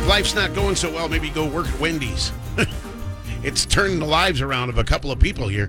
life's not going so well, maybe go work at Wendy's. It's turning the lives around of a couple of people here.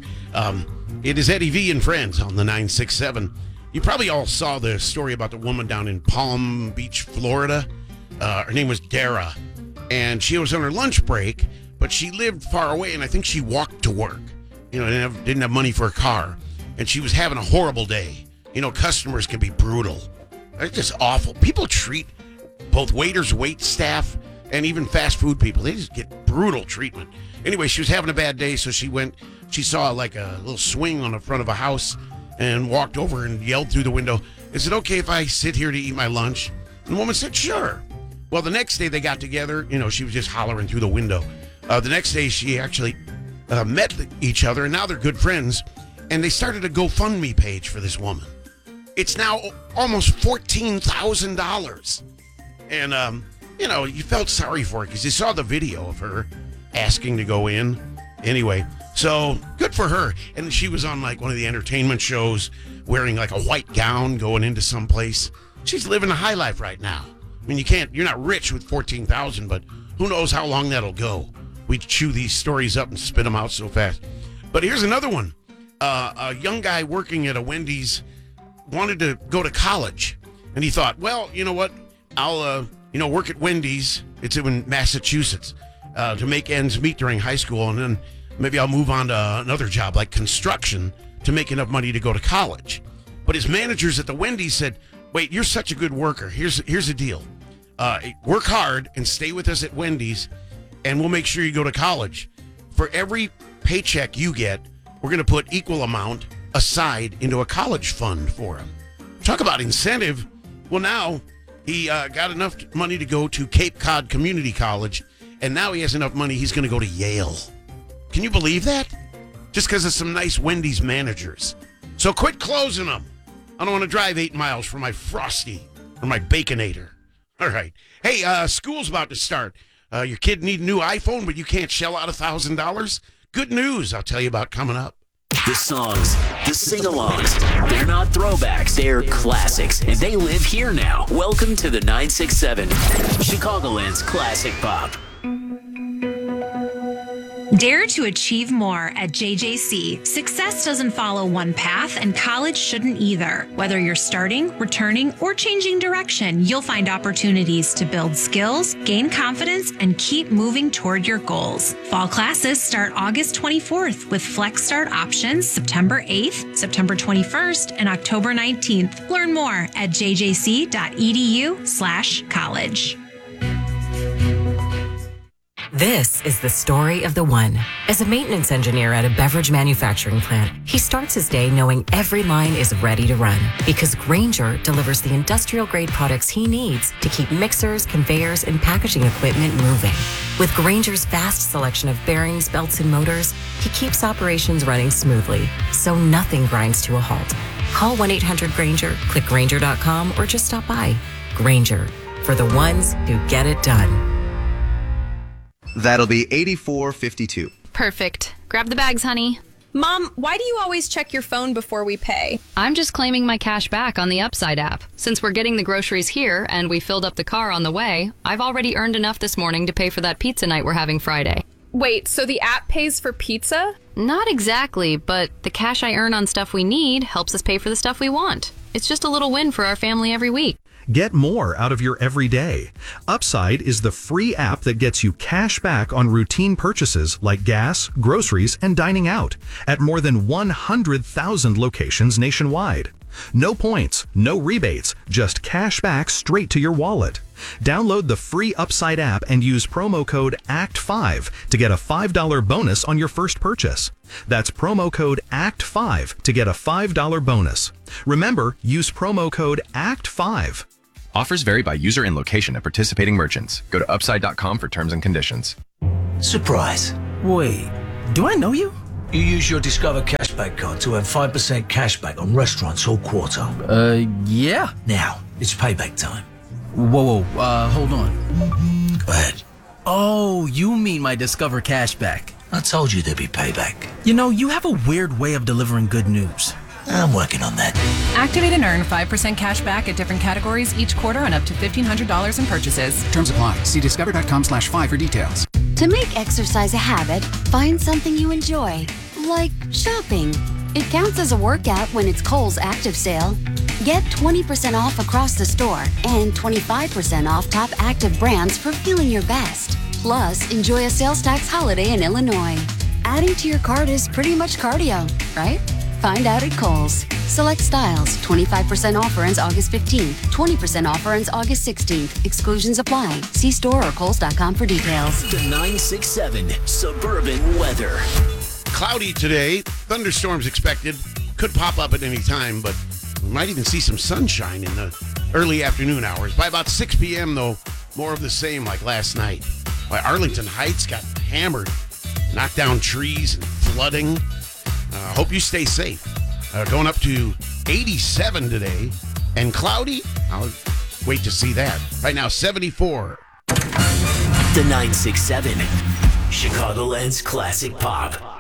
It is Eddie V and Friends on the 967. You probably all saw the story about the woman down in Palm Beach, Florida. Her name was Dara, and she was on her lunch break, but she lived far away, and I think she walked to work. You know, didn't have money for a car, and she was having a horrible day. You know, customers can be brutal. They're just awful. People treat both waiters, wait staff, and even fast food people. They just get brutal treatment. Anyway, she was having a bad day, so she saw like a little swing on the front of a house and walked over and yelled through the window, "Is it okay if I sit here to eat my lunch?" And the woman said, "Sure." Well, the next day they got together. You know, she was just hollering through the window. The next day she actually met each other, and now they're good friends. And they started a GoFundMe page for this woman. It's now almost $14,000. And, you know, you felt sorry for her because you saw the video of her asking to go in. Anyway, so good for her. And she was on like one of the entertainment shows wearing like a white gown going into some place. She's living a high life right now. I mean, you're not rich with $14,000, but who knows how long that'll go. We chew these stories up and spit them out so fast. But here's another one. A young guy working at a Wendy's wanted to go to college. And he thought, well, you know what? I'll, work at Wendy's. It's in Massachusetts to make ends meet during high school. And then maybe I'll move on to another job like construction to make enough money to go to college. But his managers at the Wendy's said, wait, you're such a good worker. Here's the deal. Work hard and stay with us at Wendy's, and we'll make sure you go to college. For every paycheck you get, we're going to put equal amount aside into a college fund for him. Talk about incentive. Well, now he got enough money to go to Cape Cod Community College, and now he has enough money he's going to go to Yale. Can you believe that? Just because of some nice Wendy's managers. So quit closing them. I don't want to drive 8 miles for my Frosty or my Baconator. All right. Hey, school's about to start. Your kid need a new iPhone, but you can't shell out $1,000? Good news I'll tell you about coming up. The songs, the sing-alongs, they're not throwbacks, they're classics, and they live here now. Welcome to the 967, Chicagoland's classic pop. Dare to achieve more at JJC. Success doesn't follow one path, and college shouldn't either. Whether you're starting, returning, or changing direction, you'll find opportunities to build skills, gain confidence, and keep moving toward your goals. Fall classes start August 24th with Flex Start options September 8th, September 21st, and October 19th. Learn more at jjc.edu/college. This is the story of the one. As a maintenance engineer at a beverage manufacturing plant, he starts his day knowing every line is ready to run because Grainger delivers the industrial-grade products he needs to keep mixers, conveyors, and packaging equipment moving. With Grainger's vast selection of bearings, belts, and motors, he keeps operations running smoothly, so nothing grinds to a halt. Call 1-800-GRAINGER, click Grainger.com, or just stop by. Grainger, for the ones who get it done. That'll be $84.52. Perfect. Grab the bags, honey. Mom, why do you always check your phone before we pay? I'm just claiming my cash back on the Upside app. Since we're getting the groceries here and we filled up the car on the way, I've already earned enough this morning to pay for that pizza night we're having Friday. Wait, so the app pays for pizza? Not exactly, but the cash I earn on stuff we need helps us pay for the stuff we want. It's just a little win for our family every week. Get more out of your everyday. Upside is the free app that gets you cash back on routine purchases like gas, groceries, and dining out at more than 100,000 locations nationwide. No points, no rebates, just cash back straight to your wallet. Download the free Upside app and use promo code ACT5 to get a $5 bonus on your first purchase. That's promo code ACT5 to get a $5 bonus. Remember, use promo code ACT5. Offers vary by user and location at participating merchants. Go to upside.com for terms and conditions. Surprise. Wait, do I know you? You use your Discover Cashback card to earn 5% cashback on restaurants all quarter. Yeah. Now, it's payback time. Whoa, hold on. Go ahead. Oh, you mean my Discover Cashback. I told you there'd be payback. You know, you have a weird way of delivering good news. I'm working on that. Activate and earn 5% cash back at different categories each quarter on up to $1,500 in purchases. Terms apply. See discover.com/5 for details. To make exercise a habit, find something you enjoy, like shopping. It counts as a workout when it's Kohl's Active Sale. Get 20% off across the store and 25% off top active brands for feeling your best. Plus, enjoy a sales tax holiday in Illinois. Adding to your cart is pretty much cardio, right? Find out at Kohl's. Select styles. 25% offer ends August 15th. 20% offer ends August 16th. Exclusions apply. See store or Kohls.com for details. The 967 Suburban Weather. Cloudy today. Thunderstorms expected. Could pop up at any time, but we might even see some sunshine in the early afternoon hours. By about 6 p.m., though, more of the same like last night. By Arlington Heights got hammered. Knocked down trees and flooding. Hope you stay safe. Going up to 87 today. And cloudy? I'll wait to see that. Right now, 74. The 967 Chicagoland's Classic Pop.